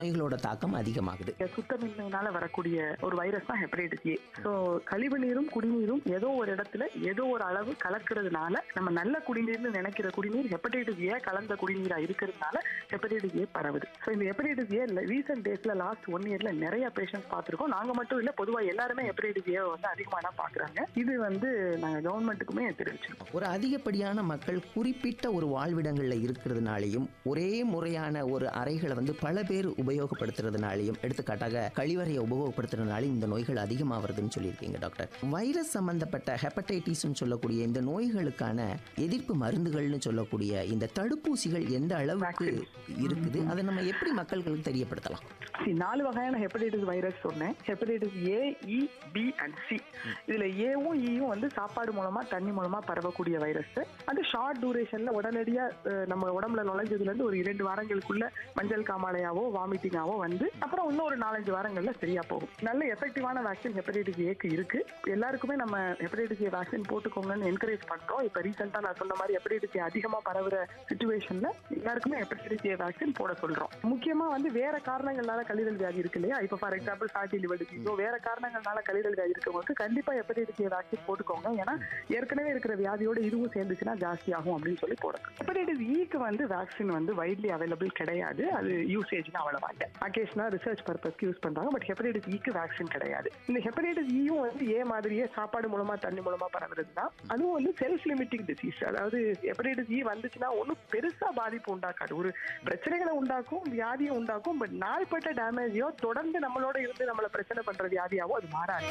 நோய்களோட தாக்கம் அதிகமாகுது. சுத்தமின்மையினால வரக்கூடிய ஒரு வைரஸ் தான் ஹெப்படைட்டிஸ் ஏ. ஸோ கழிவு நீரும் குடிநீரும் ஏதோ ஒரு இடத்துல ஏதோ ஒரு அளவு கலக்கிறதுனால நம்ம நல்ல குடிநீர்னு நினைக்கிற குடிநீர் ஹெப்படைட்டிஸ் ஏ கலந்த குடிநீரா இருக்கிறதுனால ஹெப்படைட்டிஸ் ஏ பரவுது. ஸோ இந்த ஹெப்படைட்டிஸ் ஏ ரீசெண்ட் டேஸ்ல லாஸ்ட் 1 இயர்ல நிறைய பேஷண்ட்ஸ் பார்த்திருக்கோம். நாங்க மட்டும் இல்ல, பொதுவா எல்லாருமே ஹெப்படைட்டிஸ் ஏ வந்து அதிகமா தான் பாக்குறாங்க. இது வந்து நாங்க கவர்மெண்ட்டுக்குமே தெரிவிச்சிருக்கோம். ஒரு அதிகப்படியான மக்கள் குறிப்பிட்ட ஒரு வாழ்விடங்கள்ல இருக்கிறதுனாலையும் ஒரே முறையான ஒரு அறைகளை வந்து பல பேர் உபயோகப்படுத்துறதுனாலையும், எடுத்துக்காட்டாக கழிவறையை உபயோகப்படுத்துறதுனாலையும் இந்த நோய்கள் அதிகமாக வருதுன்னு சொல்லியிருக்கீங்க டாக்டர். வைரஸ் சம்பந்தப்பட்ட ஹெப்படைட்டிஸ் சொல்லக்கூடிய இந்த நோய்களுக்கான எதிர்ப்பு மருந்துகள்னு சொல்லக்கூடிய இந்த தடுப்பூசிகள் எந்த அளவுக்கு இருக்குது, அதை நம்ம எப்படி மக்களுக்கு தெரியப்படுத்தலாம்? 4 வகையான ஹெப்படைட்டிஸ் வைரஸ் சொன்னேன். Hepatitis A, E, B and C. இதுல ஏவும் ஈயும் வந்து சாப்பாடு மூலமா தண்ணி மூலமா பரவக்கூடிய வைரஸ். அது ஷார்ட் டூரேஷன்ல உடனடியா நம்ம உடம்புல நுழைஞ்சதுல இருந்து ஒரு 2 வாரங்களுக்குள்ள மஞ்சள் காமாலையாவோ வாமிட்டிங்காவோ வந்து அப்புறம் இன்னும் ஒரு 4-5 வாரங்கள்ல சரியா போகும். நல்ல எஃபெக்டிவான வேக்சின் ஹெப்படைட்டிஸ் ஏக்கு இருக்கு. எல்லாருக்குமே நம்ம ஹெப்படைட்டிஸ் ஏ வேக்சின் போட்டுக்கோங்கன்னு என்கரேஜ் பண்றோம். இப்ப ரீசெண்டா நான் சொன்ன மாதிரி ஹெப்படைட்டிஸ் ஏ அதிகமா பரவுற சிச்சுவேஷன்ல எல்லாருக்குமே ஹெப்படைட்டிஸ் ஏ வேக்சின் போட சொல்றோம். முக்கியமா வந்து வேற காரணங்களால கல்லீரல் வியாதி இருக்கு இல்லையா, இப்ப ஃபார் எக்ஸாம்பிள் ஃபேட்டி லிவர் டிசீஸோ வேற காரணங்களால கல்லீரல் வியாதி இருக்கவங்களுக்கு கண்டிப்பா ஹெப்படைட்டிஸ் ஏ வேக்சின் போட்டுக்கோங்க. ஏன்னா ஏற்கனவே இருக்கிற வியாதியோட இதுவும் சேர்ந்துச்சுன்னா ஜாஸ்தி ஆகும் அப்படின்னு சொல்லி போடுறோம். ஹெப்படைட்டிஸ் ஈக்கு வந்து வேக்சின் வந்து வைட்லி அவைலபிள் கிடையாது. அது யூசேஜ் அவ்வளவா இல்லை. அகேஷனா ரிசர்ச் பர்பஸ்க்கு யூஸ் பண்றாங்க. பட் ஹெப்படைட்டிஸ் ஈக்கு வேக்சின் கிடையாது. இந்த ஹெப்படைட்டிஸ் ஈயும் வந்து ஏ மாதிரியே சாப்பாடு மூலமா தண்ணி மூலமா பரவுறது தான். அதுவும் வந்து செல்ஃப் லிமிட்டிங் டிசீஸ். அதாவது ஹெப்படைட்டிஸ் ஈ வந்துச்சுன்னா ஒன்றும் பெருசா பாதிப்பு உண்டாக்காது. ஒரு பிரச்சனைகளை உண்டாக்கும், வியாதியை உண்டாக்கும். பட் நாள்பட்ட டேமேஜையோ தொடர்ந்து நம்மளோட இருந்து நம்மளை பிரச்சனை பண்ற வியாதியாவோ அது மாறாது.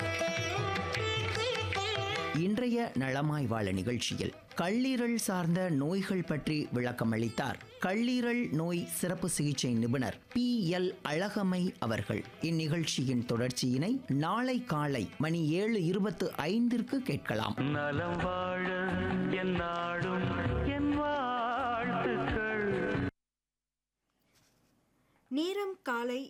இன்றைய நலமாய் வாழ நிகழ்ச்சியில் கல்லீரல் சார்ந்த நோய்கள் பற்றி விளக்கம் அளித்தார் கல்லீரல் நோய் சிறப்பு சிகிச்சை நிபுணர் PL அழகம்மை அவர்கள். இந்நிகழ்ச்சியின் தொடர்ச்சியினை நாளை காலை மணி 7:25 கேட்கலாம். நலம் வாழ என் நாடும் என் வாழ்த்துக்கள். நேரம் காலை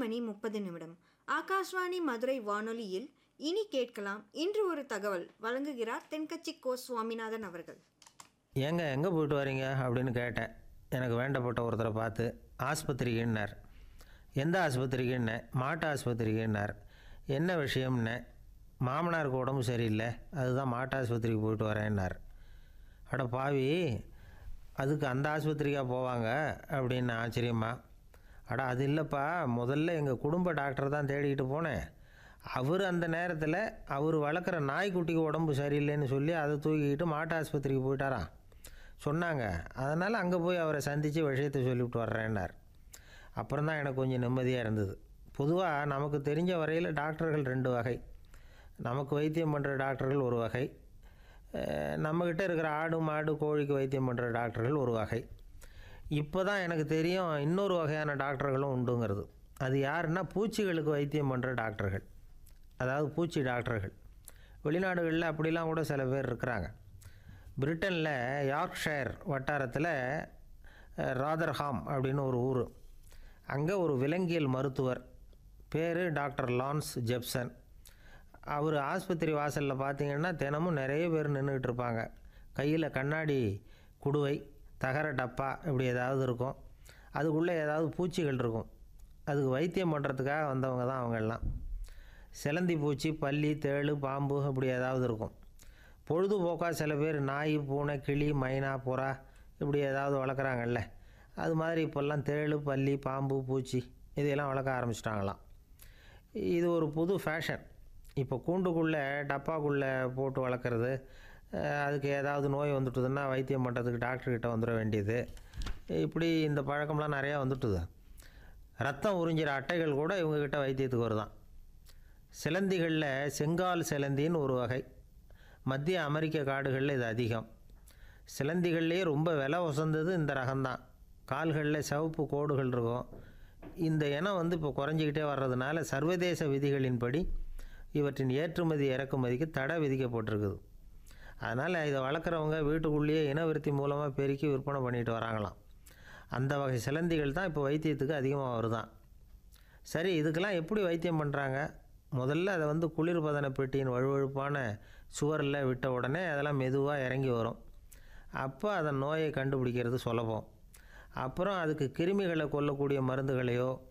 7:30. ஆகாஷ்வாணி மதுரை வானொலியில் இனி கேட்கலாம் இன்று ஒரு தகவல். வழங்குகிறார் தென்கட்சி கோ சுவாமிநாதன் அவர்கள். ஏங்க எங்கே போயிட்டு வரீங்க அப்படின்னு கேட்டேன். எனக்கு வேண்டப்பட்ட ஒருத்தரை பார்த்து ஆஸ்பத்திரிக்குன்னார். எந்த ஆஸ்பத்திரிக்குன்னே? மாட்டு ஆஸ்பத்திரிக்குன்னார். என்ன விஷயம்னே? மாமனாருக்கு உடம்பு சரியில்லை, அதுதான் மாட்டு ஆஸ்பத்திரிக்கு போயிட்டு வரேன்னார். அட பாவி, அதுக்கு அந்த ஆஸ்பத்திரிக்காக போவாங்க அப்படின்னு ஆச்சரியமா? அட அது இல்லைப்பா, முதல்ல எங்கள் குடும்ப டாக்டர் தான் தேடிக்கிட்டு போனேன். அவர் அந்த நேரத்தில் அவர் வளர்க்குற நாய்க்குட்டிக்கு உடம்பு சரியில்லைன்னு சொல்லி அதை தூக்கிக்கிட்டு மாட்டு ஆஸ்பத்திரிக்கு போயிட்டாராம் சொன்னாங்க. அதனால் அங்கே போய் அவரை சந்தித்து விஷயத்தை சொல்லிவிட்டு வர்றேன்னார். அப்புறம் தான் எனக்கு கொஞ்சம் நிம்மதியாக இருந்தது. பொதுவாக நமக்கு தெரிஞ்ச வரையில் டாக்டர்கள் 2 வகை. நமக்கு வைத்தியம் பண்ணுற டாக்டர்கள் ஒரு வகை, நம்மக்கிட்ட இருக்கிற ஆடு மாடு கோழிக்கு வைத்தியம் பண்ணுற டாக்டர்கள் ஒரு வகை. இப்போ தான் எனக்கு தெரியும் இன்னொரு வகையான டாக்டர்களும் உண்டுங்கிறது. அது யாருன்னா பூச்சிகளுக்கு வைத்தியம் பண்ணுற டாக்டர்கள், அதாவது பூச்சி டாக்டர்கள். வெளிநாடுகளில் அப்படிலாம் கூட சில பேர் இருக்கிறாங்க. பிரிட்டனில் யார்க்ஷயர் வட்டாரத்தில் ராதர்ஹாம் அப்படின்னு ஒரு ஊர். அங்கே ஒரு விலங்கியல் மருத்துவர் பேர் டாக்டர் லான்ஸ் ஜெப்சன். அவர் ஆஸ்பத்திரி வாசலில் பார்த்திங்கன்னா தினமும் நிறைய பேர் நின்றுக்கிட்டு இருப்பாங்க. கையில் கண்ணாடி குடுவை, தகர டப்பா இப்படி ஏதாவது இருக்கும். அதுக்குள்ளே ஏதாவது பூச்சிகள் இருக்கும். அதுக்கு வைத்தியம் பண்ணுறதுக்காக வந்தவங்க தான் அவங்கெல்லாம். சிலந்தி பூச்சி, பல்லி, தேள், பாம்பு இப்படி ஏதாவது இருக்கும். பொழுதுபோக்காக சில பேர் நாய், பூனை, கிளி, மைனா, புறா இப்படி ஏதாவது வளர்க்குறாங்கல்ல, அது மாதிரி இப்போல்லாம் தேள், பல்லி, பாம்பு, பூச்சி இதையெல்லாம் வளர்க்க ஆரம்பிச்சிட்டாங்களாம். இது ஒரு புது ஃபேஷன். இப்போ கூண்டுக்குள்ளே டப்பாக்குள்ளே போட்டு வளர்க்குறது, அதுக்கு ஏதாவது நோய் வந்துட்டுதுன்னா வைத்தியம் பண்ணுறதுக்கு டாக்டர்கிட்ட வந்துட வேண்டியது, இப்படி இந்த பழக்கம்லாம் நிறையா வந்துட்டுது. ரத்தம் உறிஞ்சிற அட்டைகள் கூட இவங்கக்கிட்ட வைத்தியத்துக்கு வருதான். சிலந்திகளில் செங்கால் சிலந்தின்னு ஒரு வகை. மத்திய அமெரிக்க காடுகளில் இது அதிகம். சிலந்திகள்லேயே ரொம்ப விலை உசந்தது இந்த ரகம்தான். கால்களில் சிவப்பு கோடுகள் இருக்கும். இந்த இனம் வந்து இப்போ குறைஞ்சிக்கிட்டே வர்றதுனால சர்வதேச விதிகளின்படி இவற்றின் ஏற்றுமதி இறக்குமதிக்கு தடை விதிக்கப்பட்டிருக்குது. அதனால் இதை வளர்க்குறவங்க வீட்டுக்குள்ளேயே இனவிருத்தி மூலமாக பெருக்கி விற்பனை பண்ணிட்டு வராங்களாம். அந்த வகை சிலந்திகள் தான் இப்போ வைத்தியத்துக்கு அதிகமாக வருதான். சரி, இதுக்கெல்லாம் எப்படி வைத்தியம் பண்ணுறாங்க? முதல்ல அதை வந்து குளிர்பதன பெட்டியின் வழுவழுப்பான சுவரில் விட்ட உடனே அதெல்லாம் மெதுவாக இறங்கி வரும். அப்போ அதன் நோயை கண்டுபிடிக்கிறது சுலபம். அப்புறம் அதுக்கு கிருமிகளை கொல்லக்கூடிய மருந்துகளையோ